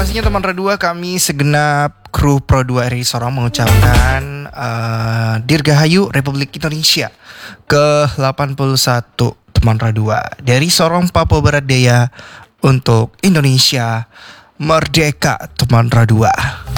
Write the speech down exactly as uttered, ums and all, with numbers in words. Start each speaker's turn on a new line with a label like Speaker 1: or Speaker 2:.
Speaker 1: pastinya teman Radua, kami segenap kru Pro dua R I Sorong mengucapkan uh, Dirgahayu Republik Indonesia ke delapan puluh satu teman Radua. Dari Sorong Papua Barat Daya untuk Indonesia Merdeka teman Radua.